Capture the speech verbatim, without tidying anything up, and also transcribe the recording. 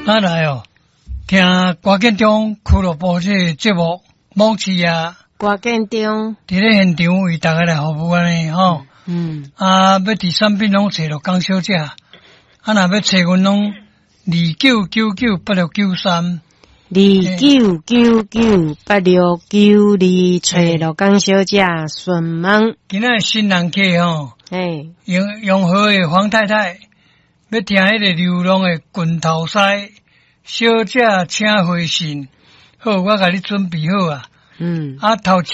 啊来哦，听歌建中俱乐部这个节目，某市啊， 歌建中伫咧现场为大家来服务安尼吼。 嗯， 啊，要伫产品拢找着江小姐，啊，若要找阮拢二九九九八六九三。 二九九九八六九二，找罗江小姐询问。 今仔新人客吼， 嘿， 用用好诶黄太太，要听迄个流浪诶拳头师，小姐请回信，好，我甲你准备好啊。 嗯， 啊头。